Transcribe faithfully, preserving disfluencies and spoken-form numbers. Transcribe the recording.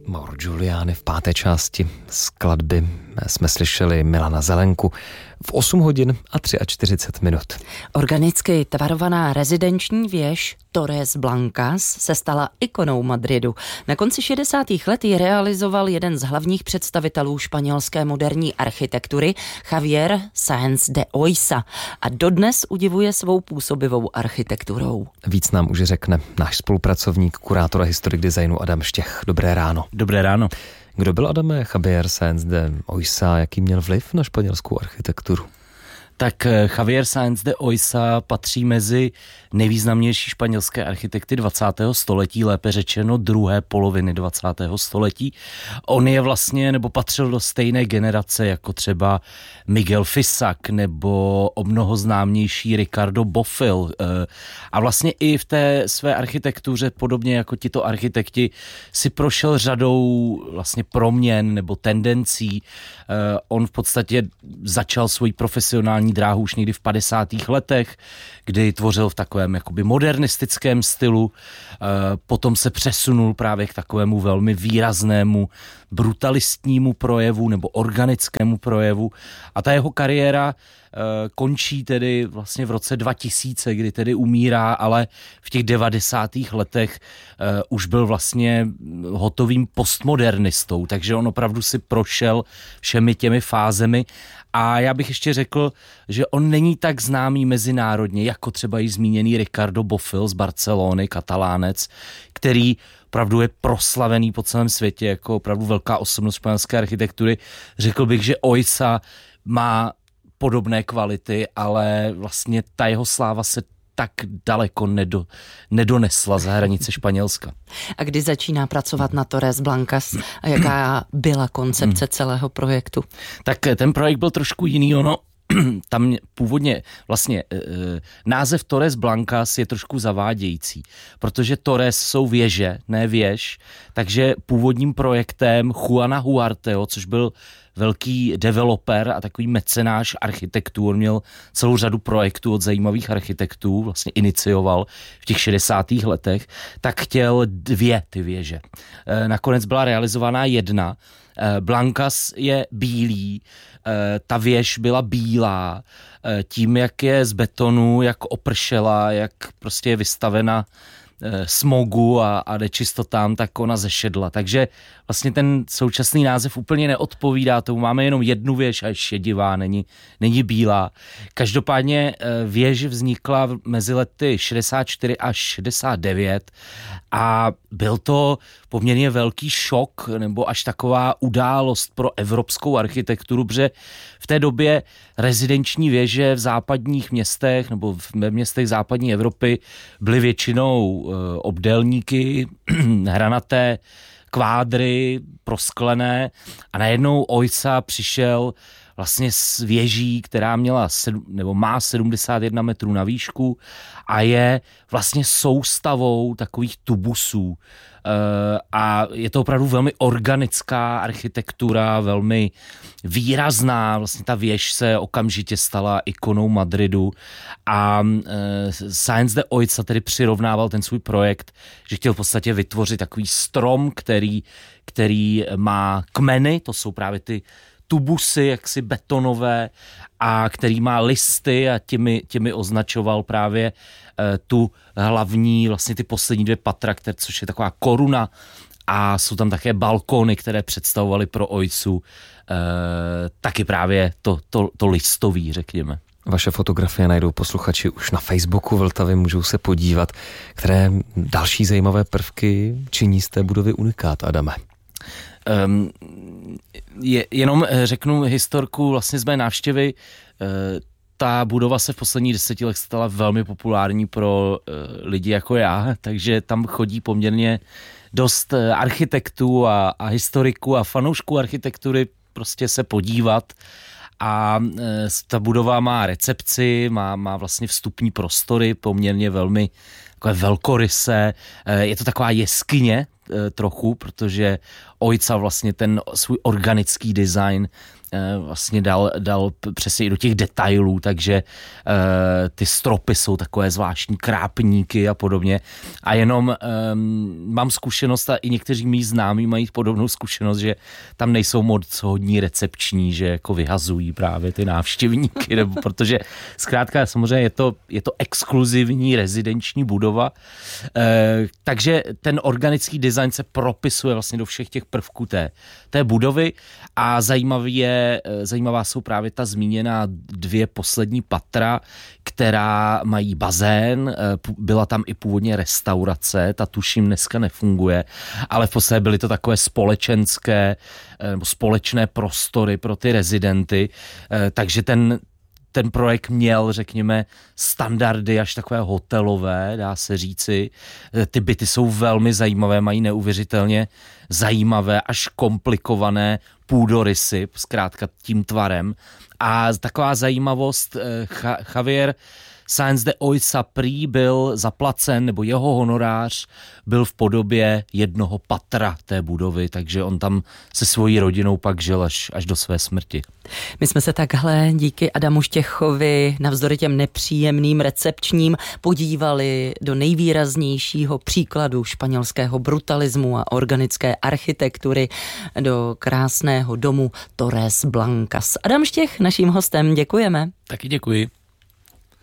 Mauro Giuliani v páté části skladby jsme slyšeli Milana Zelenku v osm hodin a čtyřicet tři minut. Organicky tvarovaná rezidenční věž Torres Blancas se stala ikonou Madridu. Na konci šedesátých let ji realizoval jeden z hlavních představitelů španělské moderní architektury Javier Sáenz de Oisa a dodnes udivuje svou působivou architekturou. Víc nám už řekne náš spolupracovník, kurátor a historik designu Adam Štěch. Dobré ráno. Dobré ráno. Kdo byl, Adame, Javier Sáenz de Oisa, jaký měl vliv na španělskou architekturu? Tak Javier Sáenz de Oisa patří mezi nejvýznamnější španělské architekty dvacátého století, lépe řečeno druhé poloviny dvacátého století. On je vlastně, nebo patřil do stejné generace jako třeba Miguel Fisac nebo o mnoho známější Ricardo Bofill. A vlastně i v té své architektuře, podobně jako tito architekti, si prošel řadou vlastně proměn nebo tendencí. On v podstatě začal svůj profesionální dráhu už někdy v padesátých letech, kdy tvořil v takovém jakoby modernistickém stylu, potom se přesunul právě k takovému velmi výraznému brutalistnímu projevu nebo organickému projevu a ta jeho kariéra končí tedy vlastně v roce dva tisíce, kdy tedy umírá, ale v těch devadesátých letech uh, už byl vlastně hotovým postmodernistou, takže on opravdu si prošel všemi těmi fázemi a já bych ještě řekl, že on není tak známý mezinárodně, jako třeba již zmíněný Ricardo Bofill z Barcelony, Katalánec, který opravdu je proslavený po celém světě jako opravdu velká osobnost španělské architektury. Řekl bych, že Oisa má podobné kvality, ale vlastně ta jeho sláva se tak daleko nedo, nedonesla za hranice Španělska. A kdy začíná pracovat na Torres Blancas a jaká byla koncepce hmm. celého projektu? Tak ten projekt byl trošku jiný, ono tam původně vlastně e, název Torres Blancas je trošku zavádějící, protože Torres jsou věže, ne věž, takže původním projektem Juana Huarteho, což byl velký developer a takový mecenáš architektů, on měl celou řadu projektů od zajímavých architektů, vlastně inicioval v těch šedesátých letech, tak chtěl dvě ty věže. E, nakonec byla realizovaná jedna. E, Blancas je bílý, e, ta věž byla bílá, e, tím, jak je z betonu, jak opršela, jak prostě je vystavena smogu a, a nečistotám, tak ona zešedla. Takže vlastně ten současný název úplně neodpovídá tomu. Máme jenom jednu věž a je šedivá, není, není bílá. Každopádně věž vznikla mezi lety šedesát čtyři až šedesát devět a byl to poměrně velký šok nebo až taková událost pro evropskou architekturu, protože v té době rezidenční věže v západních městech nebo ve městech západní Evropy byly většinou obdélníky, hranaté kvádry, prosklené a najednou Oisa přišel vlastně s věží, která měla sedm, nebo má sedmdesát jedna metrů na výšku a je vlastně soustavou takových tubusů. A je to opravdu velmi organická architektura, velmi výrazná. Vlastně ta věž se okamžitě stala ikonou Madridu a Sáenz de Oisa tedy přirovnával ten svůj projekt, že chtěl v podstatě vytvořit takový strom, který, který má kmeny, to jsou právě ty tubusy jaksi betonové a který má listy a těmi, těmi označoval právě e, tu hlavní, vlastně ty poslední dvě patra, které, což je taková koruna a jsou tam také balkony, které představovaly pro Oisu e, taky právě to, to, to listový, řekněme. Vaše fotografie najdou posluchači už na Facebooku Vltavy, můžou se podívat, které další zajímavé prvky činí z té budovy unikát, Adame. Um, je, jenom řeknu historku vlastně z mé návštěvy. Uh, ta budova se v posledních deseti letech stala velmi populární pro uh, lidi jako já, takže tam chodí poměrně dost uh, architektů a, a historiků a fanoušků architektury prostě se podívat. A uh, ta budova má recepci, má, má vlastně vstupní prostory, poměrně velmi takové velkorysé. Uh, je to taková jeskyně, trochu, protože Oisa vlastně ten svůj organický design vlastně dal, dal přesně i do těch detailů, takže ty stropy jsou takové zvláštní krápníky a podobně. A jenom mám zkušenost a i někteří mý známí mají podobnou zkušenost, že tam nejsou moc hodní recepční, že jako vyhazují právě ty návštěvníky, nebo protože zkrátka samozřejmě je to, je to exkluzivní rezidenční budova, takže ten organický design se propisuje vlastně do všech těch prvků té, té budovy a zajímavý je, zajímavá jsou právě ta zmíněná dvě poslední patra, která mají bazén, byla tam i původně restaurace, ta tuším dneska nefunguje, ale v podstatě byly to takové společenské nebo společné prostory pro ty rezidenty, takže ten ten projekt měl, řekněme, standardy až takové hotelové, dá se říci. Ty byty jsou velmi zajímavé, mají neuvěřitelně zajímavé, až komplikované půdorysy, zkrátka tím tvarem. A taková zajímavost, Javier Sáenz de Oiza prý byl zaplacen, nebo jeho honorář byl v podobě jednoho patra té budovy, takže on tam se svojí rodinou pak žil až, až do své smrti. My jsme se takhle díky Adamu Štěchovi navzdory těm nepříjemným recepčním podívali do nejvýraznějšího příkladu španělského brutalismu a organické architektury, do krásného domu Torres Blancas. Adam Štěch, naším hostem, děkujeme. Taky děkuji.